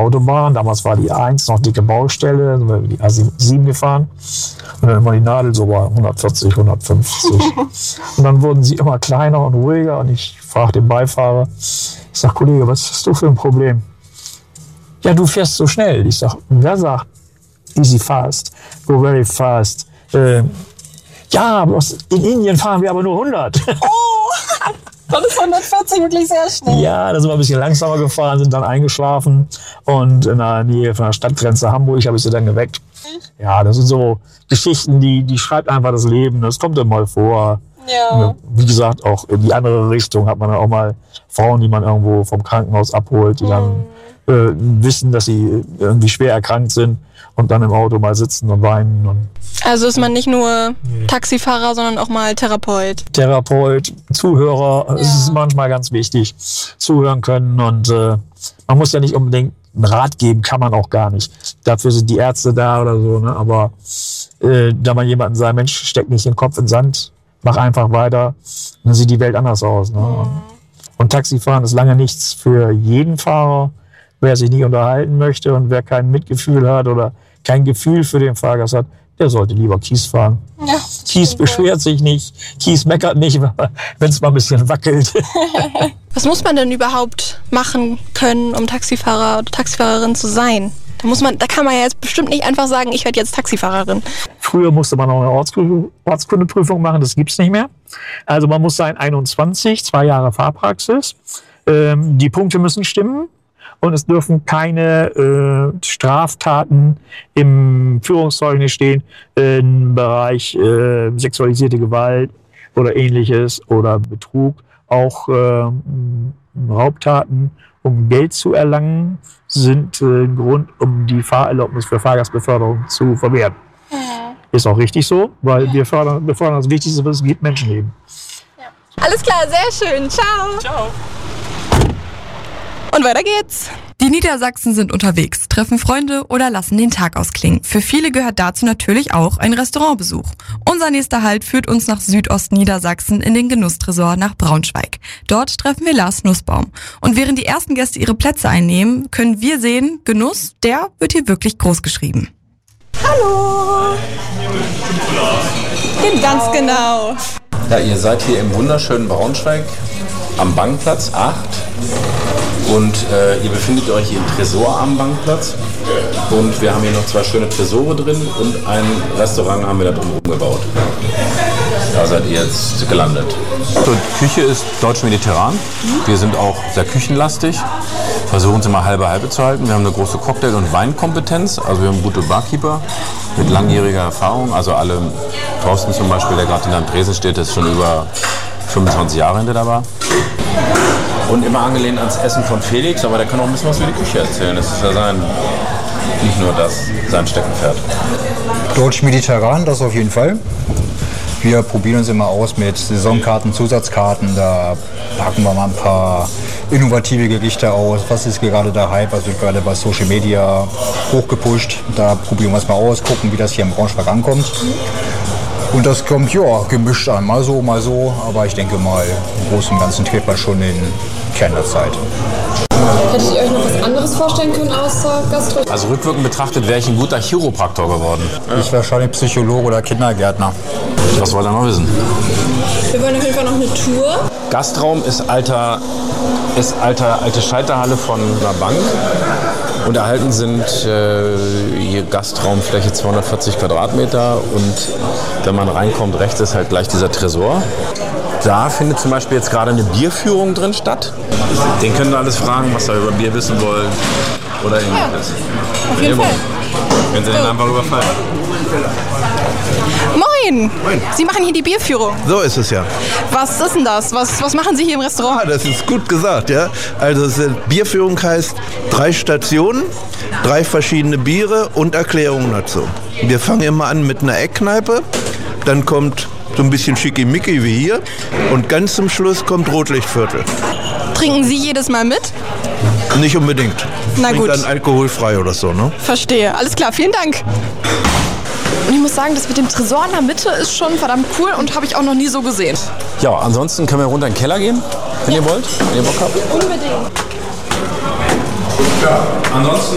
Autobahn. Damals war die A1 noch dicke Baustelle, sind wir über die A7 gefahren. Und dann immer die Nadel so bei 140, 150. Und dann wurden sie immer kleiner und ruhiger. Und ich frage den Beifahrer, ich sage, Kollege, was hast du für ein Problem? Ja, du fährst so schnell. Ich sage, wer sagt, easy fast, go very fast. Ja, in Indien fahren wir aber nur 100. Oh, dann ist 140 wirklich sehr schnell. Ja, da sind wir ein bisschen langsamer gefahren, sind dann eingeschlafen. Und in der Nähe von der Stadtgrenze Hamburg habe ich sie dann geweckt. Ja, das sind so Geschichten, die schreibt einfach das Leben. Das kommt dann mal vor. Ja. Wie gesagt, auch in die andere Richtung hat man dann auch mal Frauen, die man irgendwo vom Krankenhaus abholt, die dann wissen, dass sie irgendwie schwer erkrankt sind und dann im Auto mal sitzen und weinen. Und also ist man nicht nur Taxifahrer, sondern auch mal Therapeut. Therapeut, Zuhörer, es ist manchmal ganz wichtig, zuhören können. Und man muss ja nicht unbedingt einen Rat geben, kann man auch gar nicht. Dafür sind die Ärzte da oder so. Ne? Aber da man jemanden sagt, Mensch, steck nicht den Kopf in den Sand, mach einfach weiter, dann sieht die Welt anders aus. Ne? Und Taxifahren ist lange nichts für jeden Fahrer. Wer sich nicht unterhalten möchte und wer kein Mitgefühl hat oder kein Gefühl für den Fahrgast hat, der sollte lieber Kies fahren. Ja, Kies beschwert sich nicht, Kies meckert nicht, wenn es mal ein bisschen wackelt. Was muss man denn überhaupt machen können, um Taxifahrer oder Taxifahrerin zu sein? Da kann man ja jetzt bestimmt nicht einfach sagen, ich werde jetzt Taxifahrerin. Früher musste man auch eine Ortskundeprüfung machen, das gibt's nicht mehr. Also man muss sein 21, 2 Jahre Fahrpraxis. Die Punkte müssen stimmen. Und es dürfen keine Straftaten im Führungszeugnis stehen im Bereich sexualisierte Gewalt oder Ähnliches oder Betrug. Auch Raubtaten, um Geld zu erlangen, sind ein Grund, um die Fahrerlaubnis für Fahrgastbeförderung zu verwehren. Ist auch richtig so, weil wir befördern das Wichtigste, was es gibt, Menschenleben. Ja. Alles klar, sehr schön. Ciao. Ciao. Und weiter geht's. Die Niedersachsen sind unterwegs, treffen Freunde oder lassen den Tag ausklingen. Für viele gehört dazu natürlich auch ein Restaurantbesuch. Unser nächster Halt führt uns nach Südostniedersachsen in den Genusstresor nach Braunschweig. Dort treffen wir Lars Nussbaum. Und während die ersten Gäste ihre Plätze einnehmen, können wir sehen, Genuss, der wird hier wirklich groß geschrieben. Hallo! Ganz genau. Ja, ihr seid hier im wunderschönen Braunschweig am Bankplatz 8 und ihr befindet euch hier im Tresor am Bankplatz und wir haben hier noch 2 schöne Tresore drin und ein Restaurant haben wir da drumherum gebaut. Da seid ihr jetzt gelandet. So, die Küche ist deutsch-mediterran. Wir sind auch sehr küchenlastig, versuchen es immer halbe zu halten. Wir haben eine große Cocktail- und Weinkompetenz, also wir haben gute Barkeeper mit langjähriger Erfahrung. Also alle, Thorsten zum Beispiel, der gerade hinter dem Tresen steht, ist schon über 25 Jahre hinter der Bar. Und immer angelehnt ans Essen von Felix, aber der kann auch ein bisschen was über die Küche erzählen. Das ist ja nicht nur sein Steckenpferd. Deutsch-mediterran, das auf jeden Fall. Wir probieren uns immer aus mit Saisonkarten, Zusatzkarten. Da packen wir mal ein paar innovative Gerichte aus. Was ist gerade der Hype? Also gerade bei Social Media hochgepusht. Da probieren wir es mal aus, gucken, wie das hier im Braunschweig ankommt. Und das kommt ja gemischt an, mal so. Aber ich denke mal, im Großen und Ganzen trifft man schon den Kern der Zeit. Hättet ihr euch noch was anderes vorstellen können außer Gastro? Also rückwirkend betrachtet wäre ich ein guter Chiropraktor geworden. Ich wahrscheinlich Psychologe oder Kindergärtner. Das wollt ihr noch wissen. Wir wollen auf jeden Fall noch eine Tour. Gastraum ist alte Scheiterhalle von einer Bank. Und erhalten sind hier Gastraumfläche 240 Quadratmeter und wenn man reinkommt, rechts ist halt gleich dieser Tresor. Da findet zum Beispiel jetzt gerade eine Bierführung drin statt. Den können wir alles fragen, was wir über Bier wissen wollen oder ähnliches. Auf jeden Fall. Können Sie den einfach überfallen. Moin! Sie machen hier die Bierführung. So ist es ja. Was ist denn das? Was machen Sie hier im Restaurant? Das ist gut gesagt, ja. Also Bierführung heißt 3 Stationen, 3 verschiedene Biere und Erklärungen dazu. Wir fangen immer an mit einer Eckkneipe, dann kommt so ein bisschen schickimicki wie hier und ganz zum Schluss kommt Rotlichtviertel. Trinken Sie jedes Mal mit? Nicht unbedingt. Na gut. Dann alkoholfrei oder so, ne? Verstehe. Alles klar, vielen Dank. Und ich muss sagen, das mit dem Tresor in der Mitte ist schon verdammt cool und habe ich auch noch nie so gesehen. Ja, ansonsten können wir runter in den Keller gehen, wenn ihr wollt, wenn ihr Bock habt. Unbedingt. Ja, ansonsten